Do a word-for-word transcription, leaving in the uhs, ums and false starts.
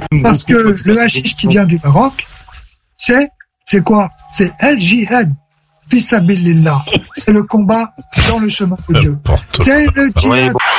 Parce que le hashish qui vient du Maroc, c'est, c'est quoi? C'est el-jihad. Fisabilillah. C'est le combat dans le chemin de Dieu. C'est le djihad.